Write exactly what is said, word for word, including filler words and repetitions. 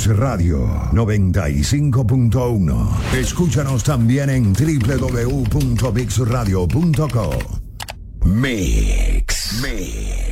Mix Radio noventa y cinco punto uno. Escúchanos también en doble u doble u doble u punto mix radio punto com. Mix. Mix.